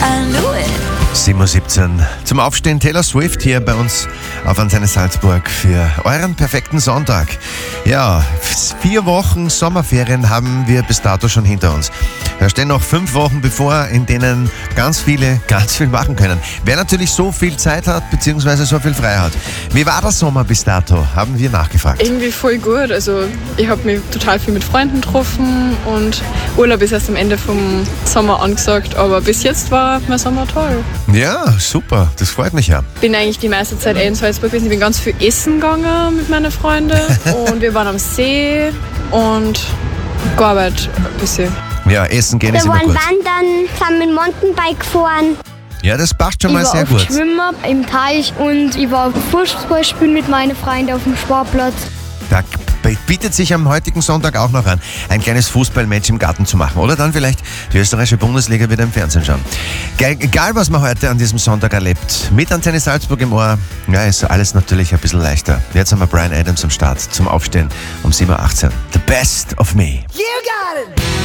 7:17 Uhr. Zum Aufstehen Taylor Swift hier bei uns auf Antenne Salzburg für euren perfekten Sonntag. Ja, 4 Wochen Sommerferien haben wir bis dato schon hinter uns. Da stehen noch 5 Wochen bevor, in denen ganz viele ganz viel machen können. Wer natürlich so viel Zeit hat, beziehungsweise so viel frei hat. Wie war der Sommer bis dato? Haben wir nachgefragt. Irgendwie voll gut. Also ich habe mich total viel mit Freunden getroffen und Urlaub ist erst am Ende vom Sommer angesagt, aber bis jetzt war mein Sommer toll. Ja, super. Das freut mich ja. Ich bin eigentlich die meiste Zeit in Salzburg gewesen. Ich bin ganz viel essen gegangen mit meinen Freunden und wir waren am See und gearbeitet ein bisschen. Ja, essen gehen ist Wir immer waren gut. wandern, sind mit dem Mountainbike gefahren. Ja, das passt schon mal Ich war sehr auf gut. Schwimmen im Teich und ich war Fußball spielen mit meinen Freunden auf dem Sportplatz. Da bietet sich am heutigen Sonntag auch noch an, ein kleines Fußballmatch im Garten zu machen. Oder dann vielleicht die österreichische Bundesliga wieder im Fernsehen schauen. Egal, was man heute an diesem Sonntag erlebt, mit Antenne Salzburg im Ohr, ja, ist alles natürlich ein bisschen leichter. Jetzt haben wir Bryan Adams am Start zum Aufstehen um 7:18 Uhr. The Best of Me. You got it!